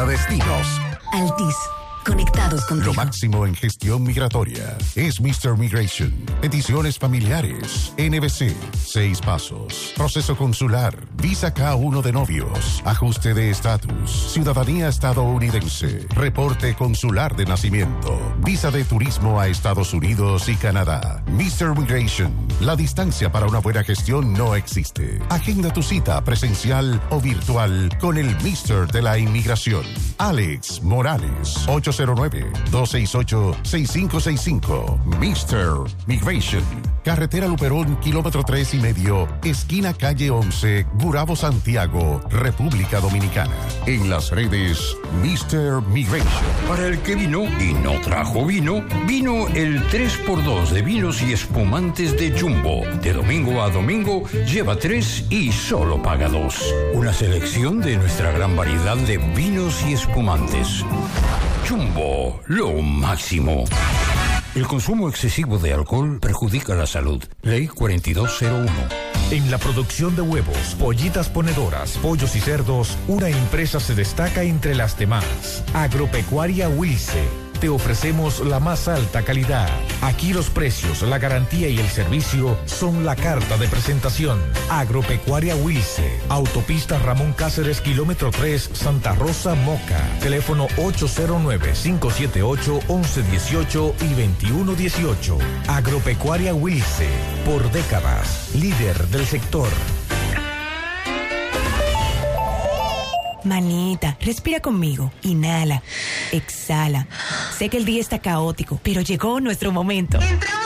a destinos. Altis. Conectados contigo. Lo máximo en gestión migratoria es Mr. Migration. Peticiones familiares, NVC, 6 pasos, proceso consular, visa K1 de novios, ajuste de estatus, ciudadanía estadounidense, reporte consular de nacimiento, visa de turismo a Estados Unidos y Canadá. Mr. Migration. La distancia para una buena gestión no existe. Agenda tu cita presencial o virtual con el Mr. de la Inmigración. Alex Morales, 809-268-6565. Mr. Migration. Carretera Luperón, kilómetro 3,5, esquina calle 11, Gurabo, Santiago, República Dominicana. En las redes, Mr. Migration. Para el que vino y no trajo vino, vino el 3x2 de vinos y espumantes de Jumbo. De domingo a domingo, lleva 3 y solo paga 2. Una selección de nuestra gran variedad de vinos y espumantes. Jumbo, lo máximo. El consumo excesivo de alcohol perjudica la salud. Ley 4201. En la producción de huevos, pollitas ponedoras, pollos y cerdos, una empresa se destaca entre las demás. Agropecuaria Wilce. Te ofrecemos la más alta calidad. Aquí los precios, la garantía y el servicio son la carta de presentación. Agropecuaria Wilce. Autopista Ramón Cáceres, kilómetro 3, Santa Rosa, Moca. Teléfono 809-578-1118 y 2118. Agropecuaria Wilce. Por décadas, líder del sector. Manita, respira conmigo. Inhala. Exhala. Sé que el día está caótico, pero llegó nuestro momento.